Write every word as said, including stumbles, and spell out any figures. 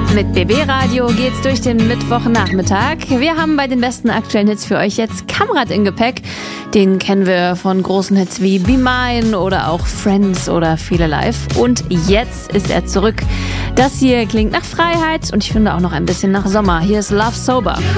Mit B B Radio geht's durch den Mittwochnachmittag. Wir haben bei den besten aktuellen Hits für euch jetzt Kamrat in Gepäck. Den kennen wir von großen Hits wie Be Mine oder auch Friends oder Feel Alive. Und jetzt ist er zurück. Das hier klingt nach Freiheit und ich finde auch noch ein bisschen nach Sommer. Hier ist Love Sober.